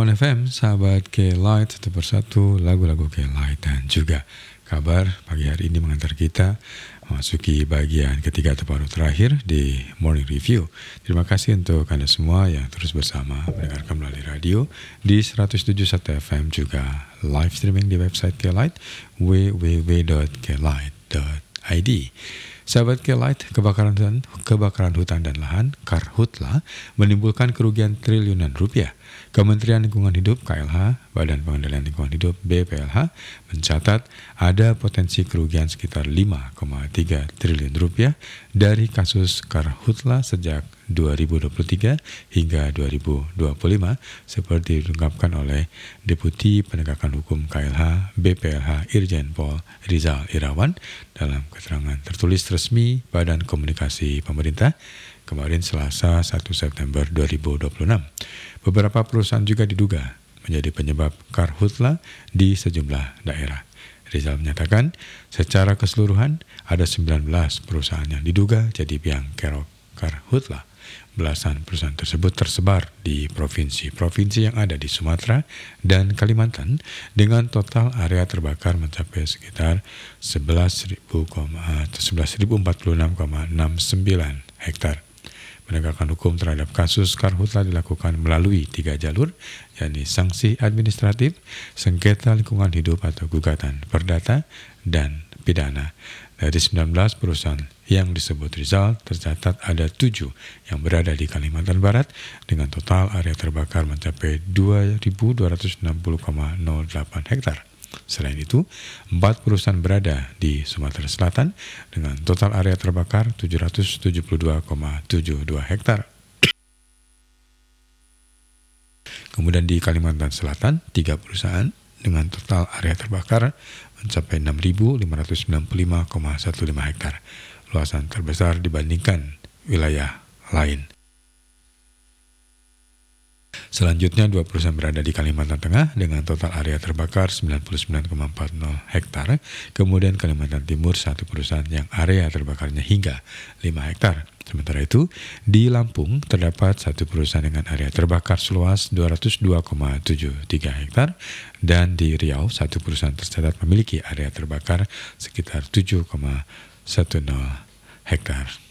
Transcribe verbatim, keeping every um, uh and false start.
One F M, sahabat K-Light, satu persatu lagu-lagu K-Light dan juga kabar pagi hari ini mengantar kita memasuki bagian ketiga atau paruh terakhir di Morning Review. Terima kasih untuk Anda semua yang terus bersama mendengarkan melalui radio di seratus tujuh puluh satu F M, juga live streaming di website K-Light w w w dot k light dot i d. Sahabat K-Light, kebakaran hutan, kebakaran hutan dan lahan Karhutla menimbulkan kerugian triliunan rupiah. Kementerian Lingkungan Hidup K L H, Badan Pengendalian Lingkungan Hidup B P L H, mencatat ada potensi kerugian sekitar lima koma tiga triliun rupiah dari kasus Karhutla sejak dua ribu dua puluh tiga hingga dua ribu dua puluh lima, seperti diungkapkan oleh Deputi Penegakan Hukum K L H B P L H Irjen Pol Rizal Irawan dalam keterangan tertulis resmi Badan Komunikasi Pemerintah kemarin Selasa satu September dua ribu dua puluh enam. Beberapa perusahaan juga diduga menjadi penyebab Karhutla di sejumlah daerah. Rizal menyatakan secara keseluruhan ada sembilan belas perusahaan yang diduga jadi biang kerok Karhutla. Belasan perusahaan tersebut tersebar di provinsi-provinsi yang ada di Sumatera dan Kalimantan dengan total area terbakar mencapai sekitar sebelas ribu empat puluh enam koma enam sembilan hektar. Penegakan hukum terhadap kasus Karhutla dilakukan melalui tiga jalur, yakni sanksi administratif, sengketa lingkungan hidup atau gugatan perdata, dan pidana. Dari sembilan belas perusahaan yang disebut Rizal, tercatat ada tujuh yang berada di Kalimantan Barat dengan total area terbakar mencapai dua ribu dua ratus enam puluh koma nol delapan hektar. Selain itu, empat perusahaan berada di Sumatera Selatan dengan total area terbakar tujuh ratus tujuh puluh dua koma tujuh dua hektar. Kemudian di Kalimantan Selatan, tiga perusahaan dengan total area terbakar mencapai enam ribu lima ratus sembilan puluh lima koma satu lima hektar, luasan terbesar dibandingkan wilayah lain. Selanjutnya, dua perusahaan berada di Kalimantan Tengah dengan total area terbakar sembilan puluh sembilan koma empat nol hektar. Kemudian Kalimantan Timur, satu perusahaan yang area terbakarnya hingga lima hektar. Sementara itu, di Lampung terdapat satu perusahaan dengan area terbakar seluas dua ratus dua koma tujuh tiga hektar. Dan di Riau, satu perusahaan tercatat memiliki area terbakar sekitar tujuh koma satu nol hektar.